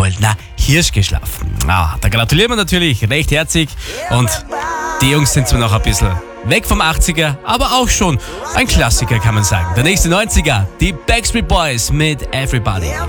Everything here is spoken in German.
goldener Hirsch geschlafen. Da gratulieren wir natürlich recht herzlich und die Jungs sind zwar noch ein bisschen weg vom 80er, aber auch schon ein Klassiker, kann man sagen. Der nächste 90er, die Backstreet Boys mit Everybody.